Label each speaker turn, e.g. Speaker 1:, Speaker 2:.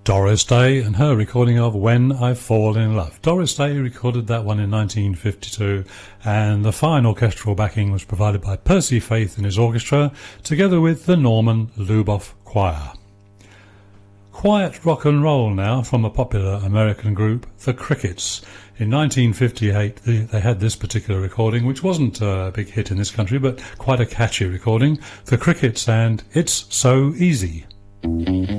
Speaker 1: Doris Day and her recording of When I Fall in Love. Doris Day recorded that one in 1952, and the fine orchestral backing was provided by Percy Faith and his orchestra, together with the Norman Luboff Choir. Quiet rock and roll now from a popular American group, the Crickets. In 1958 they had this particular recording, which wasn't a big hit in this country, but quite a catchy recording. The Crickets and It's So Easy.